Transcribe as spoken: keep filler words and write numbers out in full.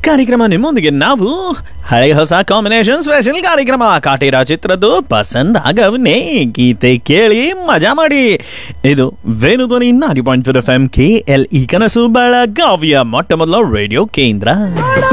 ಕಾರ್ಯಕ್ರಮ ನಿಮ್ಮೊಂದಿಗೆ ನಾವು ಹಳೆ ಹೊಸ ಕಾಂಬಿನೇಷನ್ ಸ್ಪೆಷಲ್ ಕಾರ್ಯಕ್ರಮ ಕಾಟೇರ ಚಿತ್ರದ್ದು ಪಸಂದ್ ಆಗವನೇ ಗೀತೆ ಕೇಳಿ ಮಜಾ ಮಾಡಿ. ಇದು ವೇಣುಧ್ವನಿ ನಾಡಿ point four F M K L E ಕನಸು ಬೆಳಗಾವಿಯ ಮೊಟ್ಟ ಮೊದಲ ರೇಡಿಯೋ ಕೇಂದ್ರ.